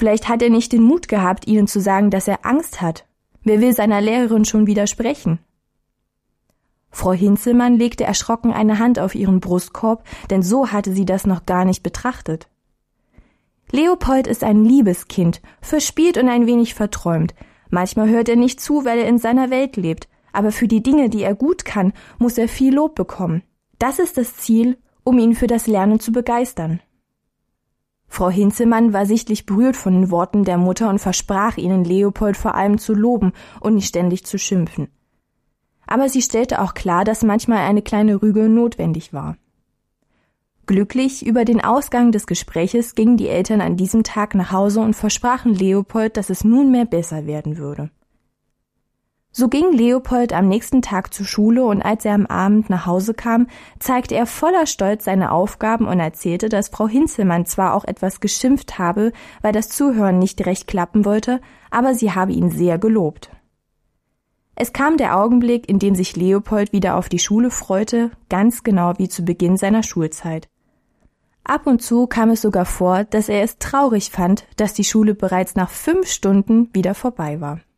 Vielleicht hat er nicht den Mut gehabt, ihnen zu sagen, dass er Angst hat. Wer will seiner Lehrerin schon widersprechen? Frau Hinzelmann legte erschrocken eine Hand auf ihren Brustkorb, denn so hatte sie das noch gar nicht betrachtet. Leopold ist ein liebes Kind, verspielt und ein wenig verträumt. Manchmal hört er nicht zu, weil er in seiner Welt lebt, aber für die Dinge, die er gut kann, muss er viel Lob bekommen. Das ist das Ziel, um ihn für das Lernen zu begeistern. Frau Hinzelmann war sichtlich berührt von den Worten der Mutter und versprach ihnen, Leopold vor allem zu loben und nicht ständig zu schimpfen. Aber sie stellte auch klar, dass manchmal eine kleine Rüge notwendig war. Glücklich über den Ausgang des Gespräches gingen die Eltern an diesem Tag nach Hause und versprachen Leopold, dass es nunmehr besser werden würde. So ging Leopold am nächsten Tag zur Schule und als er am Abend nach Hause kam, zeigte er voller Stolz seine Aufgaben und erzählte, dass Frau Hinzelmann zwar auch etwas geschimpft habe, weil das Zuhören nicht recht klappen wollte, aber sie habe ihn sehr gelobt. Es kam der Augenblick, in dem sich Leopold wieder auf die Schule freute, ganz genau wie zu Beginn seiner Schulzeit. Ab und zu kam es sogar vor, dass er es traurig fand, dass die Schule bereits nach 5 Stunden wieder vorbei war.